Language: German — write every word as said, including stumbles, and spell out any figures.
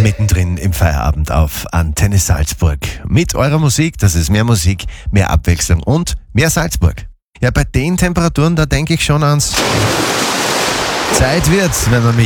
Mittendrin im Feierabend auf Antenne Salzburg. Mit eurer Musik, das ist mehr Musik, mehr Abwechslung und mehr Salzburg. Ja, bei den Temperaturen, da denke ich schon ans Zeit wird's, wenn man mit